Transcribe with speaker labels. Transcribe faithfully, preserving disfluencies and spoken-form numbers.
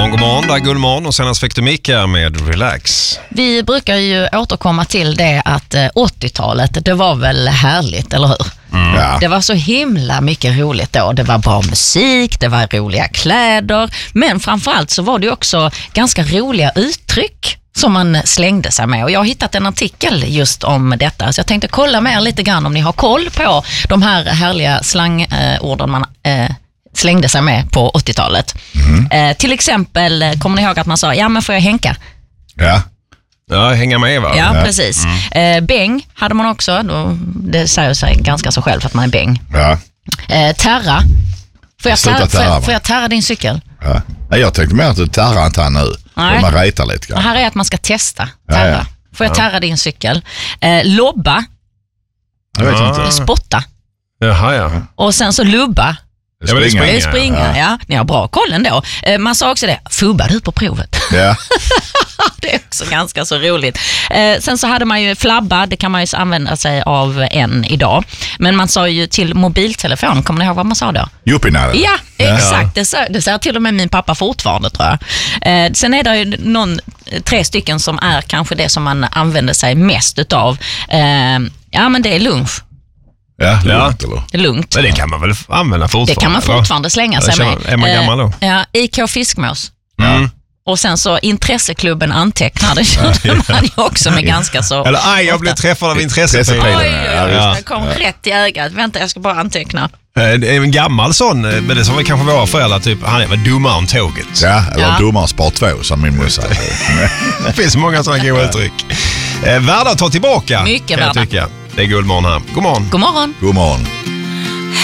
Speaker 1: morgon, god morgon. Det är Gullmorgon och senast fick du Mika med Relax.
Speaker 2: Vi brukar ju återkomma till det att åttiotalet, det var väl härligt, eller hur?
Speaker 1: Mm.
Speaker 3: Ja.
Speaker 2: Det var så himla mycket roligt då. Det var bra musik, det var roliga kläder, men framförallt så var det också ganska roliga uttryck som man slängde sig med. Och jag har hittat en artikel just om detta. Så jag tänkte kolla med er lite grann om ni har koll på de här härliga slangorden man eh, slängde sig med på åttiotalet. Mm. Eh, till exempel, kommer ni ihåg att man sa, ja men får jag hänka?
Speaker 3: Ja.
Speaker 1: Ja, hänga med va?
Speaker 2: Ja, precis. Mm. Eh, bäng hade man också. Då, det säger sig ganska så själv att man är bäng.
Speaker 3: Ja.
Speaker 2: Eh, terra. Får jag terra,
Speaker 3: Sluta
Speaker 2: får,
Speaker 3: terra,
Speaker 2: jag,
Speaker 3: va?
Speaker 2: får jag terra din cykel?
Speaker 3: Ja. Nej, jag tänkte mer att du terrar inte han nu.
Speaker 2: Nej.
Speaker 3: Man retar lite
Speaker 2: Det
Speaker 3: grann.
Speaker 2: här är att man ska testa terra.
Speaker 3: Ja, ja.
Speaker 2: Får jag terra din cykel? Eh, lobba.
Speaker 3: Jag vet
Speaker 1: Ja.
Speaker 3: inte.
Speaker 2: Spotta.
Speaker 1: Jaha, ja.
Speaker 2: Och sen så lubba.
Speaker 1: Ja, men det är
Speaker 3: Springa.
Speaker 2: Det är
Speaker 1: springa.
Speaker 2: springa, ja. Ni har bra koll ändå. Eh, man sa också det, fubbar du på provet?
Speaker 3: Ja.
Speaker 2: Det är också ganska så roligt. Eh, sen så hade man ju flabba, det kan man ju använda sig av än idag. Men man sa ju till mobiltelefon, kommer ni ihåg vad man sa då?
Speaker 3: Juppinare.
Speaker 2: Ja, exakt. Det säger, det säger till och med min pappa fortfarande, tror jag. Eh, sen är det ju någon, tre stycken som är kanske det som man använder sig mest utav. Eh, ja, men det är lunch.
Speaker 3: Ja,
Speaker 1: Ja.
Speaker 3: lugnt eller?
Speaker 2: Det är lugnt.
Speaker 1: Men det kan man väl använda fortfarande?
Speaker 2: Det kan man fortfarande slänga sig
Speaker 1: känner-
Speaker 2: med.
Speaker 1: är man gammal då?
Speaker 2: Eh, ja, I K Fiskmås.
Speaker 1: Mm.
Speaker 2: Och sen så intresseklubben antecknar, det körde man ju också med ganska så...
Speaker 1: Eller aj, jag blev träffad av intressepil.
Speaker 3: Intressepil.
Speaker 2: Oj, oj, oj,
Speaker 1: Ja.
Speaker 2: jag kom rätt i ögat. Vänta, jag ska bara anteckna.
Speaker 1: Eh, Det är en gammal sån, eh, men det som var kanske våra föräldrar, typ, han är väl dummare än tåget.
Speaker 3: Ja, eller
Speaker 2: Ja.
Speaker 3: domaren spar två som min morsa.
Speaker 1: Det finns många sådana goda uttryck. Eh, värda att ta tillbaka.
Speaker 2: Mycket
Speaker 1: kan jag
Speaker 2: värda.
Speaker 1: tycka. Det är Gullmorgon här. God morgon.
Speaker 2: God morgon.
Speaker 3: God morgon.